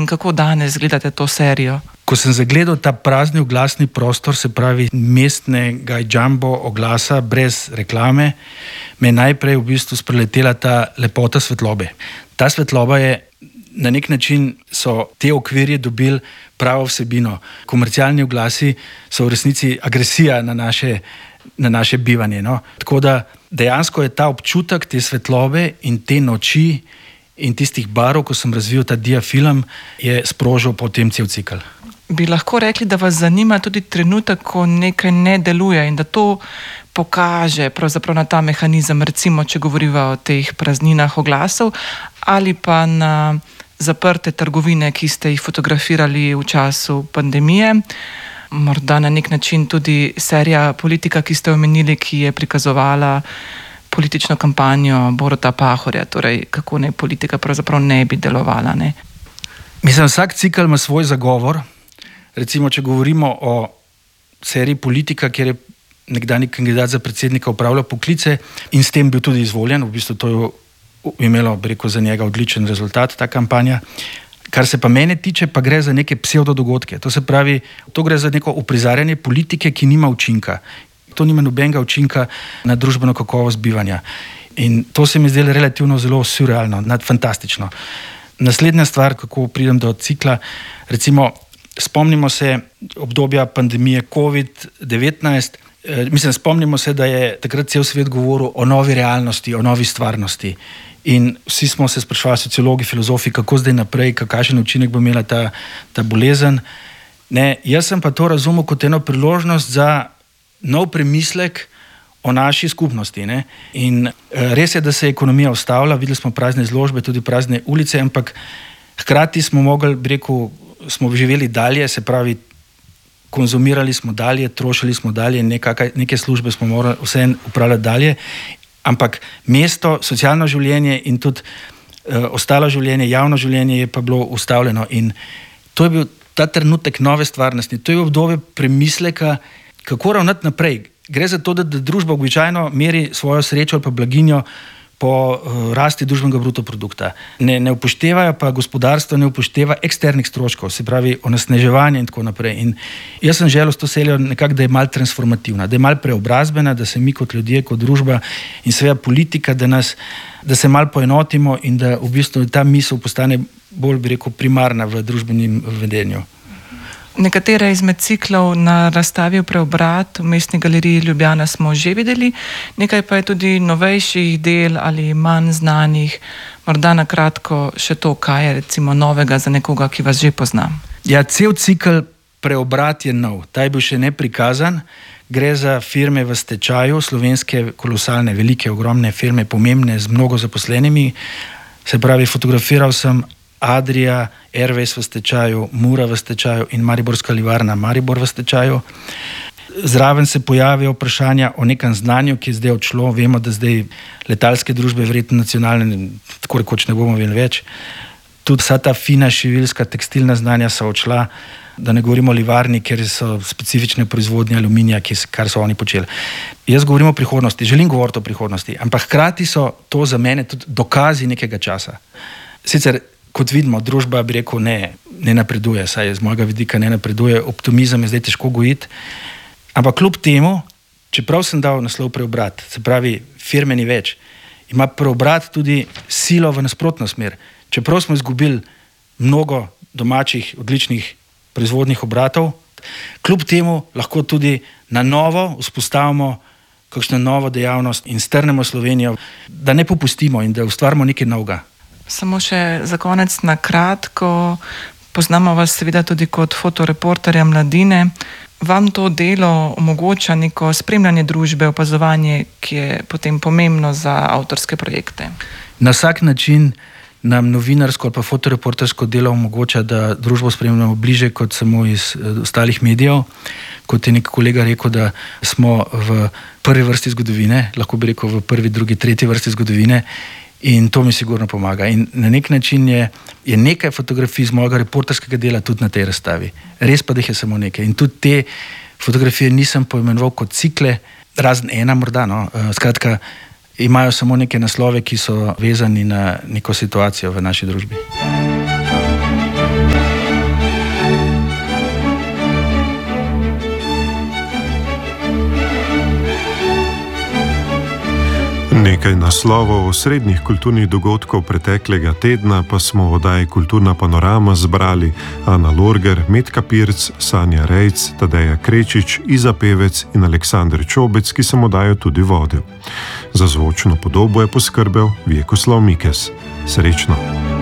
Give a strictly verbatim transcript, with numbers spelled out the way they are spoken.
in kako danes gledate to serijo? Ko sem zagledal ta prazni oglasni prostor, se pravi mestnega jumbo oglasa brez reklame, me je najprej v bistvu spreletela ta lepota svetlobe. Ta svetloba je, na nek način so te okvirje dobili pravo vsebino. Komercialni oglasi so v resnici agresija na naše, na naše bivanje. No? Tako da dejansko je ta občutek te svetlobe in te noči in tistih barov, ko sem razvil ta diafilm, je sprožil potem cel cikl. Bi lahko rekli, da vas zanima tudi trenutek, ko nekaj ne deluje in da to pokaže pravzaprav na ta mehanizem, recimo, če govoriva o teh prazninah oglasov ali pa na zaprte trgovine, ki ste jih fotografirali v času pandemije. Morda na nek način tudi serija Politika, ki ste omenili, ki je prikazovala politično kampanjo Boruta Pahorja, torej kako naj politika pravzaprav ne bi delovala. Ne? Mislim, vsak cikl ima svoj zagovor. Recimo, če govorimo o seriji Politika, kjer je nekdanji kandidat za predsednika upravljal poklice in s tem bil tudi izvoljen, v bistvu to je imelo, bi rekel, za njega odličen rezultat, ta kampanja. Kar se pa mene tiče, pa gre za neke psevdodogodke. To se pravi, to gre za neko uprizarjanje politike, ki nima učinka. To nima nobenega učinka na družbeno kakovost bivanja. In to se mi zdelo relativno zelo surrealno, fantastično. Naslednja stvar, kako pridem do cikla, recimo, spomnimo se obdobja pandemije covid devetnajst, e, mislim, spomnimo se, da je takrat cel svet govoril o novi realnosti, o novi stvarnosti. In vsi smo se sprašvali, sociologi, filozofi, kako zdaj naprej, kakšen učinek bo imela ta, ta bolezen. Ne, jaz sem pa to razumel kot eno priložnost za nov premislek o naši skupnosti. Ne? In res je, da se je ekonomija ustavila, videli smo prazne izložbe, tudi prazne ulice, ampak hkrati smo mogli, bi rekel, smo živeli dalje, se pravi, konzumirali smo dalje, trošili smo dalje, nekakaj, neke službe smo morali vse upravljati dalje, ampak mesto, socialno življenje in tudi uh, ostalo življenje, javno življenje je pa bilo ustavljeno. In to je bil ta trenutek nove stvarnosti, to je obdobje premisleka, kako ravnati naprej. Gre za to, da, da družba običajno meri svojo srečo ali pa blaginjo po uh, rasti družbenega bruto produkta. Ne, ne upoštevajo pa gospodarstvo, ne upošteva eksternih stroškov, se pravi onesnaževanje in tako naprej. In jaz sem želel s to serijo nekako, da je malo transformativna, da je malo preobrazbena, da se mi kot ljudje, kot družba in seveda politika, da, nas, da se malo poenotimo in da v bistvu ta misel postane bolj, bi rekel, primarna v družbenem vedenju. Nekatere izmed ciklov na razstavi Preobrat v Mestni galeriji Ljubljana smo že videli, nekaj pa je tudi novejših del ali manj znanih. Morda na kratko še to, kaj je recimo novega za nekoga, ki vas že pozna. Ja, cel cikl Preobrat je nov. Ta je bil še neprikazan. Gre za firme v stečaju, slovenske kolosalne, velike, ogromne firme, pomembne, z mnogo zaposlenimi. Se pravi, fotografiral sem Adria, Airways v stečaju, Mura v stečaju in Mariborska livarna Maribor v stečaju. Zraven se pojavijo vprašanja o nekem znanju, ki je zdaj odšlo. Vemo, da zdaj letalske družbe, verjetno nacionalne, tako rekoč ne bomo vedeli več. Tudi vsa ta fina šiviljska tekstilna znanja so odšla, da ne govorimo o livarni, ker so specifične proizvodnje aluminija, kar so oni počeli. Jaz govorim o prihodnosti, želim govoriti o prihodnosti, ampak hkrati so to za mene tudi dokazi nekega časa. Sicer kot vidimo, družba, bi rekel, ne, ne napreduje, saj z mojega vidika ne napreduje, optimizem je zdaj težko gojiti, ampak kljub temu, čeprav sem dal naslov Preobrat, se pravi, firme ni več, ima Preobrat tudi silo v nasprotno smer. Čeprav smo izgubili mnogo domačih, odličnih proizvodnih obratov, kljub temu lahko tudi na novo vzpostavimo kakšno novo dejavnost in strnemo Slovenijo, da ne popustimo in da ustvarimo nekaj novega. Samo še za konec na kratko, poznamo vas seveda tudi kot fotoreporterja mladine. Vam to delo omogoča neko spremljanje družbe, opazovanje, ki je potem pomembno za avtorske projekte? Na vsak način nam novinarsko ali pa fotoreportersko delo omogoča, da družbo spremljamo bliže kot samo iz ostalih medijev. Kot je nek kolega rekel, da smo v prvi vrsti zgodovine, lahko bi rekel v prvi, drugi, tretji vrsti zgodovine. In to mi sigurno pomaga. In na nek način je, je nekaj fotografij z mojega reporterskega dela tudi na tej razstavi. Res pa, da jih je samo nekaj. In tudi te fotografije nisem poimenoval kot cikle, razen ena morda. No. Skratka, imajo samo neke naslove, ki so vezani na neko situacijo v naši družbi. Nekaj naslovov osrednjih kulturnih dogodkov preteklega tedna pa smo v oddaji Kulturna panorama zbrali Ana Lorger, Metka Pirc, Sanja Rejc, Tadeja Krečič, Iza Pevec in Aleksander Čobec, ki sem oddajo tudi vodil. Za zvočno podobo je poskrbel Vjekoslav Mikes. Srečno!